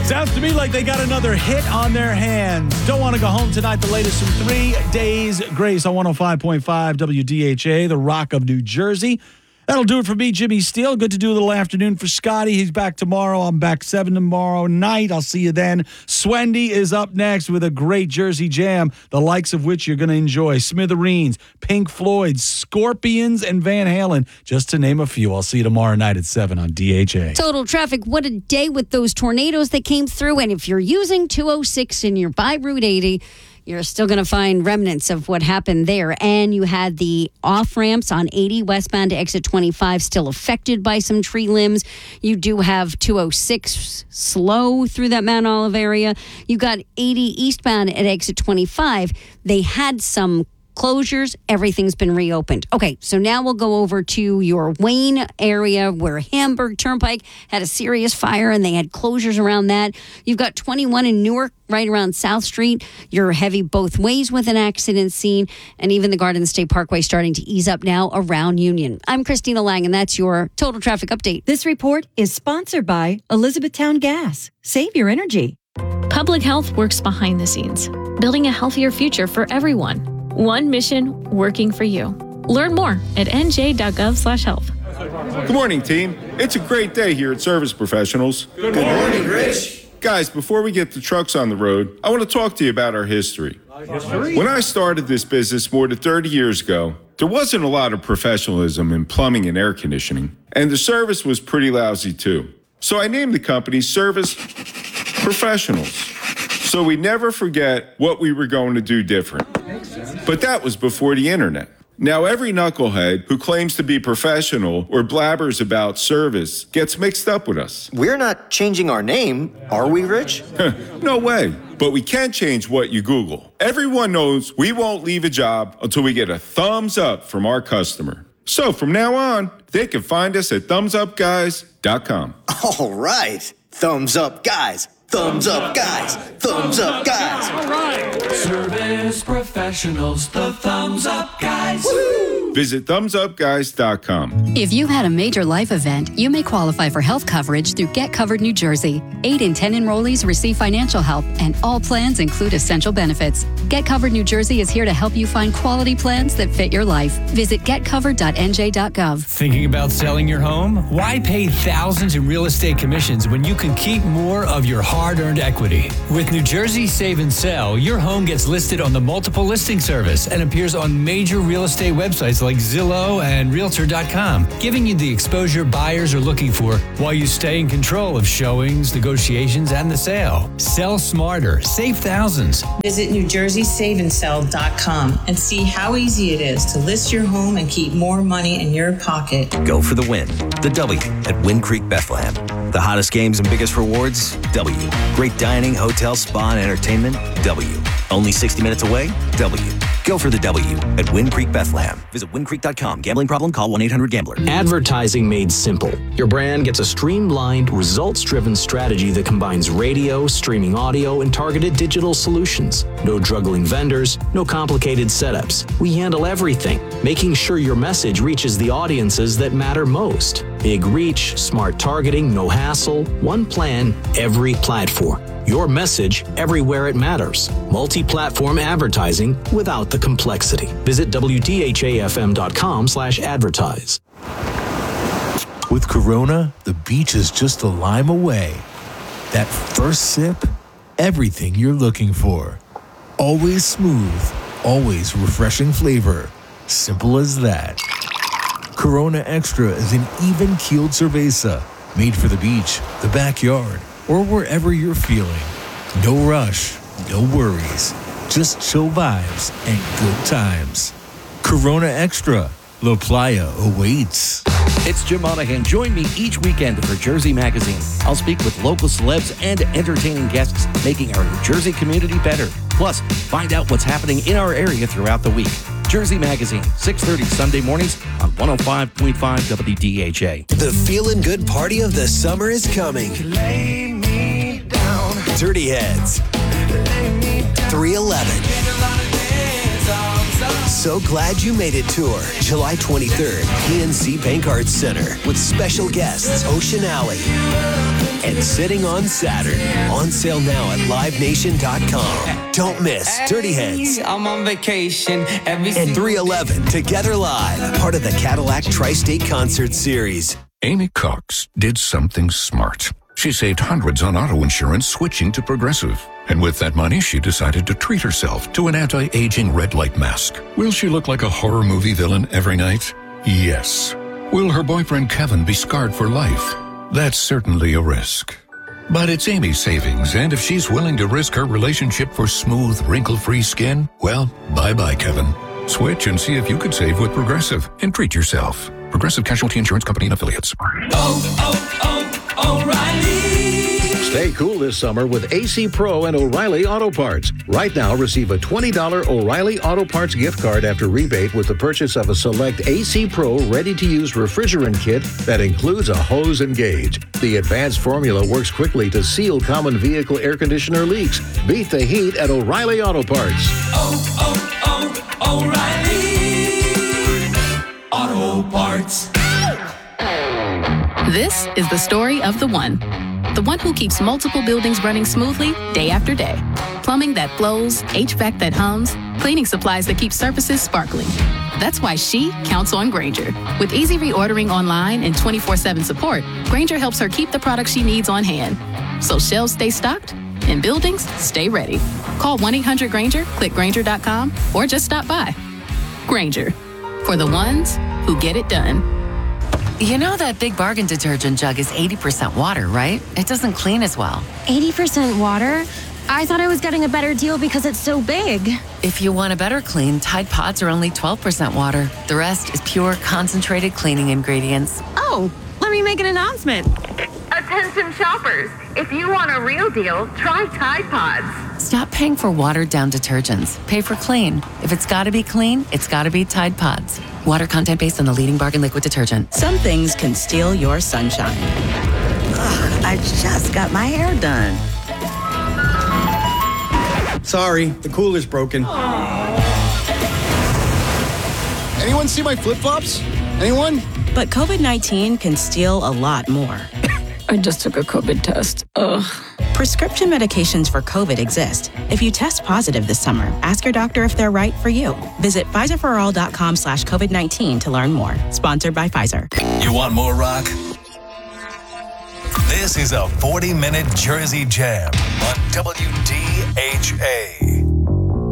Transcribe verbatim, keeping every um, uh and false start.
Sounds to me like they got another hit on their hands. Don't want to go home tonight. The latest from Three Days Grace on one oh five point five W D H A, the Rock of New Jersey. That'll do it for me, Jimmy Steele. Good to do a little afternoon for Scotty. He's back tomorrow. I'm back seven tomorrow night. I'll see you then. Swendy is up next with a great Jersey jam, the likes of which you're going to enjoy. Smithereens, Pink Floyd, Scorpions, and Van Halen, just to name a few. I'll see you tomorrow night at seven on D H A. Total traffic. What a day with those tornadoes that came through. And if you're using two oh six and you're by Route eighty, you're still going to find remnants of what happened there. And you had the off-ramps on eighty westbound to exit twenty-five still affected by some tree limbs. You do have two oh six slow through that Mount Olive area. You got eighty eastbound at exit twenty-five. They had some closures. Everything's been reopened. Okay, so now we'll go over to your Wayne area where Hamburg Turnpike had a serious fire and they had closures around that. You've got twenty-one in Newark right around South Street. You're heavy both ways with an accident scene, and even the Garden State Parkway starting to ease up now around Union. I'm Christina Lang, and that's your Total Traffic Update. This report is sponsored by Elizabethtown Gas. Save your energy. Public health works behind the scenes, building a healthier future for everyone. One mission working for you. Learn more at n j dot gov slash health. Good morning, team. It's a great day here at Service Professionals. Good morning, Rich. Guys, before we get the trucks on the road, I want to talk to you about our history. History? When I started this business more than thirty years ago, there wasn't a lot of professionalism in plumbing and air conditioning, and the service was pretty lousy too. So I named the company Service Professionals, so we never forget what we were going to do different. But that was before the internet. Now every knucklehead who claims to be professional or blabbers about service gets mixed up with us. We're not changing our name, are we, Rich? No way. But we can change what you Google. Everyone knows we won't leave a job until we get a thumbs up from our customer. So from now on, they can find us at thumbs up guys dot com. All right. Thumbs up, guys. Thumbs up, guys. Thumbs up, guys. All right. Service Professionals, the Thumbs Up Guys. Woo! Visit thumbs up guys dot com. If you've had a major life event, you may qualify for health coverage through Get Covered New Jersey. Eight in ten enrollees receive financial help, and all plans include essential benefits. Get Covered New Jersey is here to help you find quality plans that fit your life. Visit get covered dot n j dot gov. Thinking about selling your home? Why pay thousands in real estate commissions when you can keep more of your hard-earned equity? With New Jersey Save and Sell, your home gets listed on the multiple listing service and appears on major real estate websites like Zillow and Realtor dot com, giving you the exposure buyers are looking for while you stay in control of showings, negotiations, and the sale. Sell smarter. Save thousands. Visit New Jersey Save and Sell dot com and see how easy it is to list your home and keep more money in your pocket. Go for the win. The W at Wind Creek Bethlehem. The hottest games and biggest rewards? W. Great dining, hotel, spa, and entertainment? W. Only sixty minutes away? W. Go for the W at Wind Creek Bethlehem. Visit wind creek dot com. Gambling problem? Call one eight hundred gambler. Advertising made simple. Your brand gets a streamlined, results-driven strategy that combines radio, streaming audio, and targeted digital solutions. No juggling vendors, no complicated setups. We handle everything, making sure your message reaches the audiences that matter most. Big reach, smart targeting, no hassle, one plan, every platform. Your message everywhere it matters. Multi-platform advertising without the complexity. Visit W D H A F M dot com slash advertise. With Corona, the beach is just a lime away. That first sip, everything you're looking for. Always smooth, always refreshing flavor. Simple as that. Corona Extra is an even-keeled cerveza made for the beach, the backyard, or wherever you're feeling. No rush, no worries, just chill vibes and good times. Corona Extra, La Playa awaits. It's Jim Monahan. Join me each weekend for Jersey Magazine. I'll speak with local celebs and entertaining guests, making our New Jersey community better. Plus, find out what's happening in our area throughout the week. Jersey Magazine, six thirty Sunday mornings on one oh five point five W D H A. The feeling good party of the summer is coming. Lay me down. Dirty Heads. three eleven. So Glad You Made It Tour, July twenty-third, P N C Bank Arts Center, with special guests Ocean Alley, and sitting on Saturn. On sale now at live nation dot com. Don't miss Dirty Heads. I'm on vacation. Every And three eleven, Together Live, part of the Cadillac Tri-State Concert Series. Amy Cox did something smart. She saved hundreds on auto insurance switching to Progressive. And with that money, she decided to treat herself to an anti-aging red light mask. Will she look like a horror movie villain every night? Yes. Will her boyfriend Kevin be scarred for life? That's certainly a risk. But it's Amy's savings, and if she's willing to risk her relationship for smooth, wrinkle-free skin, well, bye-bye, Kevin. Switch and see if you could save with Progressive and treat yourself. Progressive Casualty Insurance Company and Affiliates. Oh, oh, oh, O'Reilly. Stay cool this summer with A C Pro and O'Reilly Auto Parts. Right now, receive a twenty dollars O'Reilly Auto Parts gift card after rebate with the purchase of a select A C Pro ready-to-use refrigerant kit that includes a hose and gauge. The advanced formula works quickly to seal common vehicle air conditioner leaks. Beat the heat at O'Reilly Auto Parts. Oh, oh, oh, O'Reilly Auto Parts. This is the story of the one. The one who keeps multiple buildings running smoothly day after day. Plumbing that flows, H V A C that hums, cleaning supplies that keep surfaces sparkling. That's why she counts on Grainger. With easy reordering online and twenty-four seven support, Grainger helps her keep the products she needs on hand. So shelves stay stocked and buildings stay ready. Call one eight hundred Grainger, click Grainger dot com, or just stop by. Grainger, for the ones who get it done. You know that Big Bargain detergent jug is eighty percent water, right? It doesn't clean as well. eighty percent water? I thought I was getting a better deal because it's so big. If you want a better clean, Tide Pods are only twelve percent water. The rest is pure, concentrated cleaning ingredients. Oh, let me make an announcement. Attention shoppers, if you want a real deal, try Tide Pods. Stop paying for watered-down detergents. Pay for clean. If it's gotta be clean, it's gotta be Tide Pods. Water content based on the leading bargain liquid detergent. Some things can steal your sunshine. Ugh, I just got my hair done. Sorry, the cooler's broken. Anyone see my flip-flops? Anyone? But COVID nineteen can steal a lot more. I just took a COVID test. Ugh. Prescription medications for COVID exist. If you test positive this summer, ask your doctor if they're right for you. Visit Pfizer for all dot com slash COVID nineteen to learn more. Sponsored by Pfizer. You want more rock? This is a forty-minute Jersey Jam on W D H A.